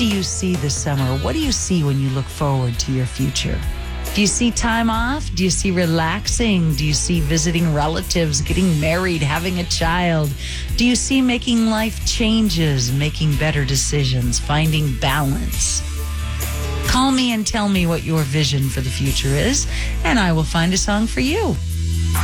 do you see this summer? What do you see when you look forward to your future? Do you see time off? Do you see relaxing? Do you see visiting relatives, getting married, having a child? Do you see making life changes, making better decisions, finding balance? Call me and tell me what your vision for the future is, and I will find a song for you.